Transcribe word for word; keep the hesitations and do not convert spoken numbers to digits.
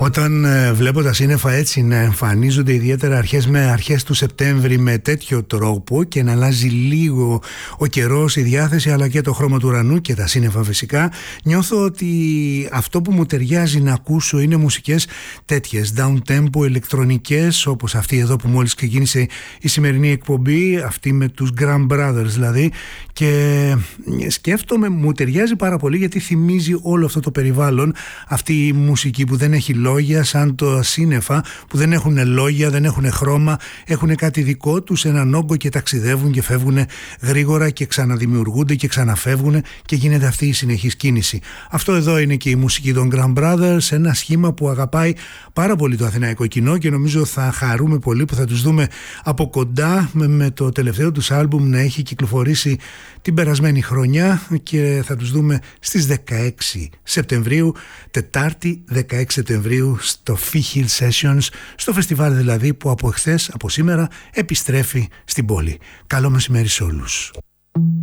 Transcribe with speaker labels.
Speaker 1: Όταν ε, βλέπω τα σύννεφα έτσι να εμφανίζονται ιδιαίτερα αρχές με αρχές του Σεπτέμβρη με τέτοιο τρόπο και να αλλάζει λίγο ο καιρός, η διάθεση αλλά και το χρώμα του ουρανού και τα σύννεφα φυσικά, νιώθω ότι αυτό που μου ταιριάζει να ακούσω είναι μουσικές τέτοιες down tempo, ηλεκτρονικές, όπως αυτή εδώ που μόλις ξεκίνησε η σημερινή εκπομπή, αυτή με τους Graham Brothers δηλαδή, και σκέφτομαι, μου ταιριάζει πάρα πολύ γιατί θυμίζει όλο αυτό το περιβάλλον, αυτή η μουσική που δεν έχει λόγια, σαν το σύννεφα που δεν έχουν λόγια, δεν έχουν χρώμα, έχουν κάτι δικό τους, έναν όγκο και ταξιδεύουν και φεύγουν γρήγορα και ξαναδημιουργούνται και ξαναφεύγουν και γίνεται αυτή η συνεχής κίνηση. Αυτό εδώ είναι και η μουσική των Graham Brothers, ένα σχήμα που αγαπάει πάρα πολύ το αθηναϊκό κοινό και νομίζω θα χαρούμε πολύ που θα τους δούμε από κοντά με, με το τελευταίο τους άλμπουμ να έχει κυκλοφορήσει την περασμένη χρονιά και θα τους δούμε στις δεκαέξι Σεπτεμβρίου, Τετάρτη δεκαέξι Σεπτεμβρίου στο Fee Hill Sessions, στο φεστιβάλ δηλαδή που από εχθές, από σήμερα επιστρέφει στην πόλη. Καλό μεσημέρι σε όλους.